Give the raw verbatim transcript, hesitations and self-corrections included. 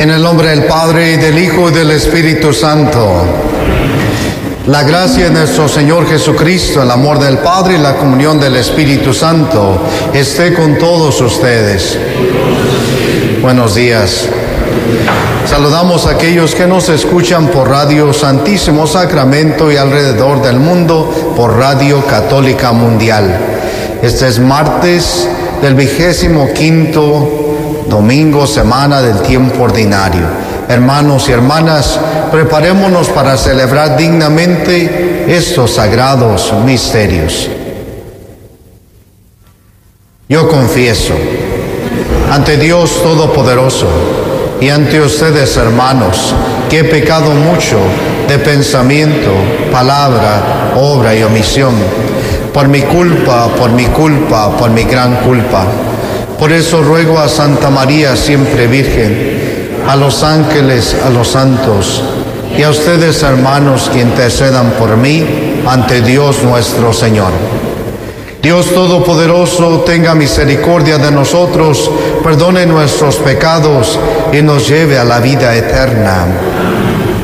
En el nombre del Padre, y del Hijo, y del Espíritu Santo. La gracia de nuestro Señor Jesucristo, el amor del Padre y la comunión del Espíritu Santo esté con todos ustedes. Buenos días. Saludamos a aquellos que nos escuchan por Radio Santísimo Sacramento y alrededor del mundo por Radio Católica Mundial. Este es martes del vigésimo quinto domingo, semana del tiempo ordinario. Hermanos y hermanas, preparémonos para celebrar dignamente estos sagrados misterios. Yo confieso ante Dios Todopoderoso y ante ustedes, hermanos, que he pecado mucho de pensamiento, palabra, obra y omisión, por mi culpa, por mi culpa, por mi gran culpa. Por eso ruego a Santa María, siempre Virgen, a los ángeles, a los santos, y a ustedes, hermanos, que intercedan por mí ante Dios nuestro Señor. Dios Todopoderoso, tenga misericordia de nosotros, perdone nuestros pecados y nos lleve a la vida eterna.